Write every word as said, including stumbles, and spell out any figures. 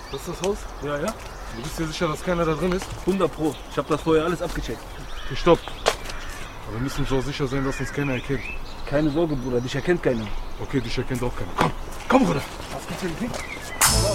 Das ist das Haus? Ja, ja. Du bist dir sicher, dass keiner da drin ist? hundert Pro. Ich habe das vorher alles abgecheckt. Okay, stopp. Aber wir müssen so sicher sein, dass uns keiner erkennt. Keine Sorge, Bruder, dich erkennt keiner. Okay, dich erkennt auch keiner. Komm, komm, Bruder. Was gibt's denn?